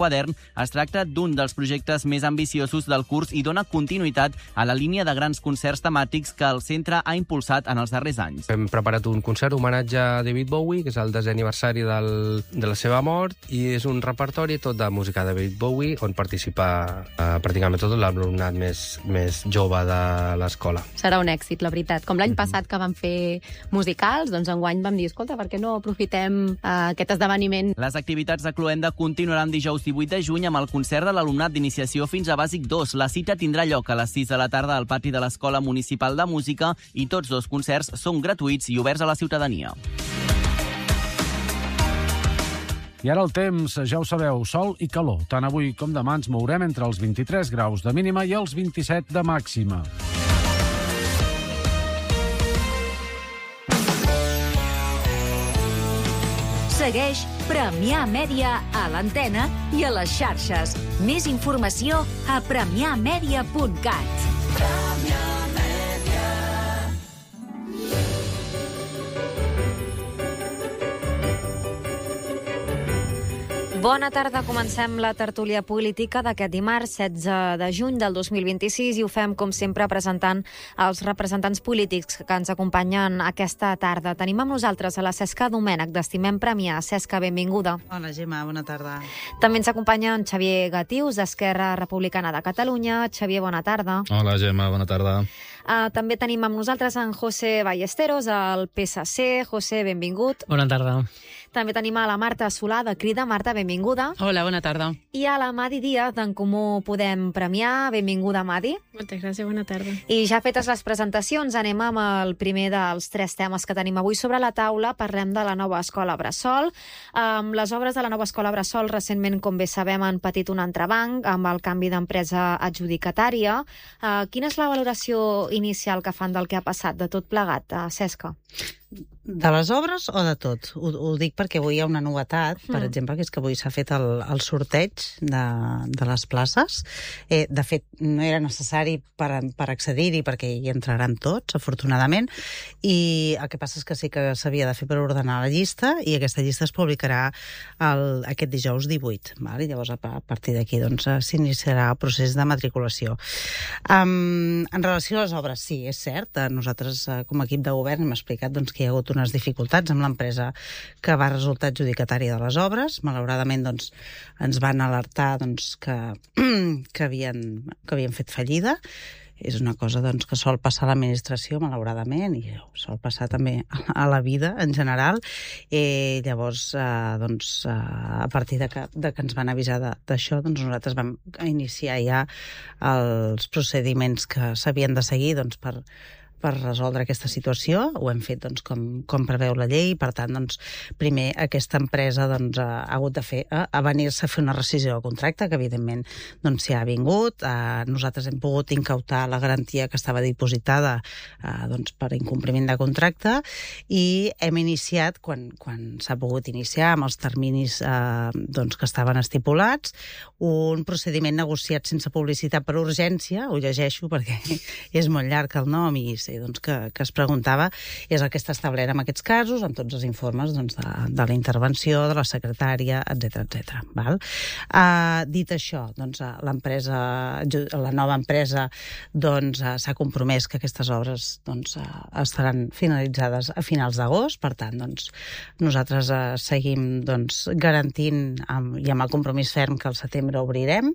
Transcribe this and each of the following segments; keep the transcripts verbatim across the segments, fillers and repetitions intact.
quadern es tracta d'un dels projectes més ambiciosos del curs i dona continuïtat a la línia de grans concerts temàtics que el centre ha impulsat en els darrers anys. Hem preparat un concert homenatge a David Bowie, que és el desè aniversari del, de la seva mort, i és un repertori tot de música de David Bowie, on participa eh, pràcticament tot l'alumnat més, més jove de l'escola. Serà un èxit, la veritat. Com l'any passat que vam fer musicals, doncs enguany vam dir, escolta, per què no aprofitem eh, aquest esdeveniment? Les activitats de Cloenda continuaran dijous divuit de juny amb el concert de l'alumnat d'iniciació fins a Bàsic dos. La cita tindrà lloc a les sis de la tarda al pati de l'Escola Municipal de Música i tots dos concerts són gratuïts i oberts a la ciutadania. I ara el temps, ja ho sabeu, sol i calor. Tant avui com demà ens mourem entre els vint-i-tres graus de mínima i els vint-i-set de màxima. Segueix Premià Mèdia a l'antena i a les xarxes. Més informació a premià mèdia punt cat. Bona tarda, comencem la tertúlia política d'aquest dimarts, setze de juny del dos mil vint-i-sis, i ho fem, com sempre, presentant els representants polítics que ens acompanyen aquesta tarda. Tenim amb nosaltres a la Cesca Domènech, d'Estimem Premià. Cesca, benvinguda. Hola, Gemma, bona tarda. També ens acompanya en Xavier Gatius, d'Esquerra Republicana de Catalunya. Xavier, bona tarda. Hola, Gemma, bona tarda. Uh, també tenim amb nosaltres en José Ballesteros, del P S C. José, benvingut. Bona tarda. També tenim a la Marta Solà, de Crida. Marta, benvinguda. Hola, bona tarda. I a la Madi Díaz, d'en Comú Podem Premià. Benvinguda, Madi. Moltes gràcies, bona tarda. I ja fetes les presentacions, anem amb el primer dels tres temes que tenim avui sobre la taula. Parlem de la nova escola Bressol. Um, les obres de la nova escola Bressol recentment, com bé sabem, han patit un entrebanc amb el canvi d'empresa adjudicatària. Uh, quina és la valoració inicial que fan del que ha passat, de tot plegat, uh, Cesca? De les obres o de tot? Ho, ho dic perquè avui hi ha una novetat, per mm. exemple, que és que avui s'ha fet el, el sorteig de, de les places. Eh, de fet, no era necessari per, per accedir-hi perquè hi entraran tots, afortunadament, i el que passa és que sí que s'havia de fer per ordenar la llista, i aquesta llista es publicarà el, aquest dijous divuit. Val? I llavors, a partir d'aquí, doncs, s'iniciarà el procés de matriculació. Um, en relació a les obres, sí, és cert. Nosaltres, com a equip de govern, hem explicat doncs, que hi ha hagut unes dificultats amb l'empresa que va resultar adjudicatària de les obres. Malauradament, doncs, ens van alertar doncs, que, que, havien, que havien fet fallida. És una cosa doncs, que sol passar a l'administració, malauradament, i sol passar també a la vida en general. Eh, llavors, eh, doncs, eh, a partir de que, de que ens van avisar d'això, doncs, nosaltres vam iniciar ja els procediments que s'havien de seguir doncs, per per resoldre aquesta situació. Ho hem fet doncs, com, com preveu la llei. Per tant, doncs, primer aquesta empresa doncs, ha hagut de fer, a, a venir-se a fer una rescissió del contracte, que evidentment doncs, s'hi ha vingut. Eh, nosaltres hem pogut incautar la garantia que estava dipositada eh, doncs, per incompliment de contracte, i hem iniciat, quan, quan s'ha pogut iniciar amb els terminis eh, doncs, que estaven estipulats, un procediment negociat sense publicitat per urgència. Ho llegeixo perquè és molt llarg el nom i doncs, que, que es preguntava, és el que està establert en aquests casos, en tots els informes doncs, de, de la intervenció, de la secretària, etcètera, etcètera. Val? Uh, dit això, doncs, l'empresa, la nova empresa doncs, uh, s'ha compromès que aquestes obres doncs, uh, estaran finalitzades a finals d'agost. Per tant, doncs, nosaltres uh, seguim doncs, garantint amb, i amb el compromís ferm que al setembre obrirem,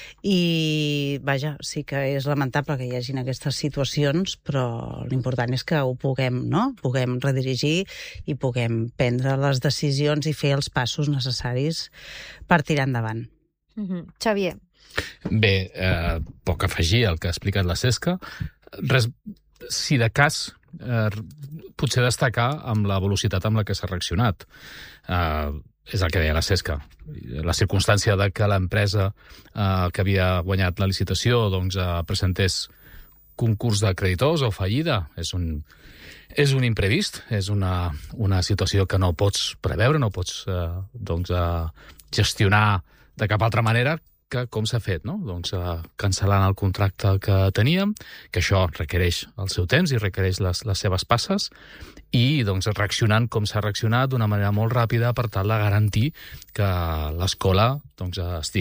i vaja, sí que és lamentable que hi hagin aquestes situacions, però l'important és que ho puguem, no? puguem redirigir i puguem prendre les decisions i fer els passos necessaris per tirar endavant. Mm-hmm. Xavier. Bé, eh, poc afegir al que ha explicat la Cesca. Res, si de cas, eh, potser destacar amb la velocitat amb la que s'ha reaccionat. Eh, és el que deia la Cesca. La circumstància de que l'empresa eh, que havia guanyat la licitació doncs, eh, presentés concurs de creditors o fallida és un, és un imprevist, és una, una situació que no pots preveure, no pots eh, doncs, eh, gestionar de cap altra manera que com s'ha fet, no? Doncs uh, cancel·lant el contracte que teníem, que això requereix el seu temps i requereix les, les seves passes, i doncs reaccionant com s'ha reaccionat d'una manera molt ràpida per tal de garantir que l'escola doncs, estigui